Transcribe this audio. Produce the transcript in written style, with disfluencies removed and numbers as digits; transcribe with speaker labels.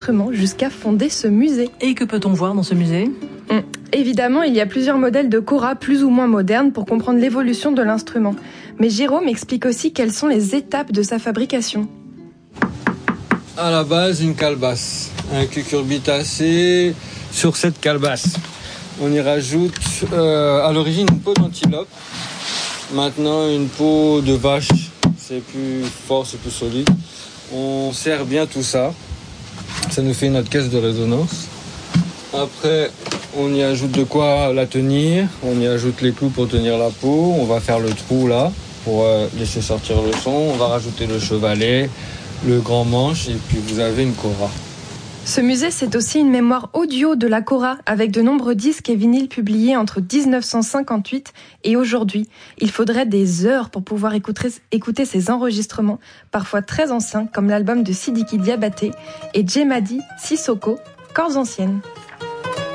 Speaker 1: jusqu'à fonder ce musée.
Speaker 2: Et que peut-on voir dans ce musée ?
Speaker 1: Évidemment, il y a plusieurs modèles de kora plus ou moins modernes pour comprendre l'évolution de l'instrument. Mais Jérôme explique aussi quelles sont les étapes de sa fabrication.
Speaker 3: À la base, une calebasse, un cucurbitacé sur cette calebasse. On y rajoute à l'origine une peau d'antilope, maintenant une peau de vache, c'est plus fort, c'est plus solide. On serre bien tout ça, ça nous fait notre caisse de résonance. Après, on y ajoute de quoi la tenir, on y ajoute les clous pour tenir la peau, on va faire le trou là pour laisser sortir le son, on va rajouter le chevalet, le grand manche et puis vous avez une kora.
Speaker 1: Ce musée, c'est aussi une mémoire audio de la kora, avec de nombreux disques et vinyles publiés entre 1958 et aujourd'hui. Il faudrait des heures pour pouvoir écouter ces enregistrements, parfois très anciens, comme l'album de Sidiki Diabaté et Djemadi Sissoko, Cordes anciennes.